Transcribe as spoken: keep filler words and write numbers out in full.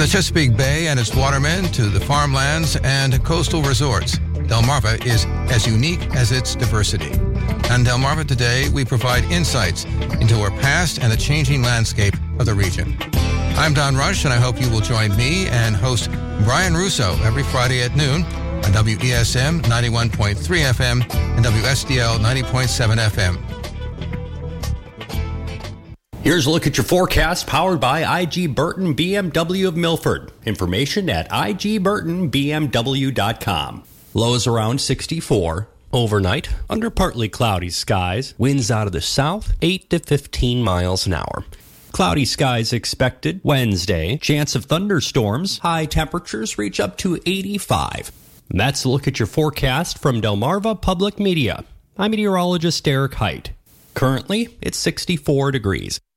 Chesapeake Bay and its watermen to the farmlands and coastal resorts, Delmarva is as unique as its diversity. On Delmarva Today, we provide insights into our past and the changing landscape of the region. I'm Don Rush, and I hope you will join me and host Brian Russo every Friday at noon on W E S M ninety-one point three F M and W S D L ninety point seven F M. Here's a look at your forecast powered by I G Burton B M W of Milford. Information at I G Burton B M W dot com. Lows around sixty-four. Overnight, under partly cloudy skies. Winds out of the south, eight to fifteen miles an hour. Cloudy skies expected Wednesday. Chance of thunderstorms. High temperatures reach up to eighty-five. That's a look at your forecast from Delmarva Public Media. I'm meteorologist Derek Height. Currently, it's sixty-four degrees.